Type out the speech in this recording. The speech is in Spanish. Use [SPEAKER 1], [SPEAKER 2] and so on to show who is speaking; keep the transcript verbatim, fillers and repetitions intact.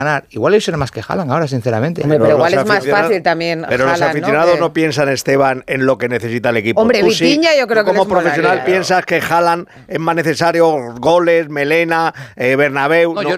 [SPEAKER 1] ganar. Igual ellos eran más que Haaland ahora, sinceramente.
[SPEAKER 2] Hombre, pero, pero igual es más fácil también.
[SPEAKER 3] Pero
[SPEAKER 2] Haaland,
[SPEAKER 3] los aficionados
[SPEAKER 2] ¿no?
[SPEAKER 3] no piensan, Esteban, en lo que necesita el equipo.
[SPEAKER 2] Hombre,
[SPEAKER 3] Tú
[SPEAKER 2] Vitinha
[SPEAKER 3] sí,
[SPEAKER 2] yo creo
[SPEAKER 3] tú
[SPEAKER 2] que
[SPEAKER 3] como
[SPEAKER 2] les molaría.
[SPEAKER 3] profesional piensas que Haaland es más necesario goles, melena, eh, Bernabéu.
[SPEAKER 1] No,
[SPEAKER 3] no,
[SPEAKER 1] yo,